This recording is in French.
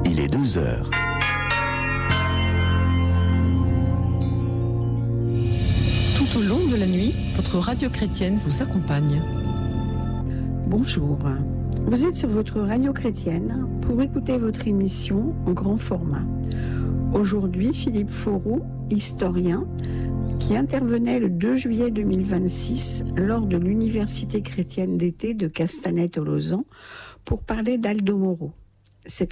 Il est 2 heures. Tout au long de la nuit, votre radio chrétienne vous accompagne. Bonjour, vous êtes sur votre radio chrétienne pour écouter votre émission en grand format. Aujourd'hui, Philippe Fourou, historien, qui intervenait le 2 juillet 2026 lors de l'Université chrétienne d'été de Castanet-Tolosan pour parler d'Aldo Moro. C'est